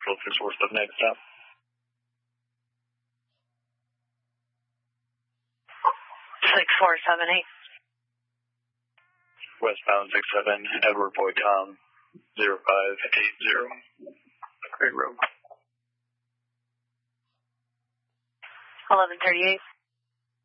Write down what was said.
Control 6 4 next stop. Six 478. Westbound 67, Edward Boy Tom, 0580. Great Road. 1138.